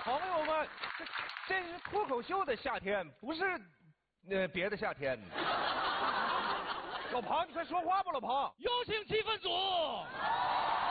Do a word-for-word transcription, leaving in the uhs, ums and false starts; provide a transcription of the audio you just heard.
朋友们，这这是脱口秀的夏天，不是呃别的夏天。老庞，你快说话吧，老庞。 有请气氛组。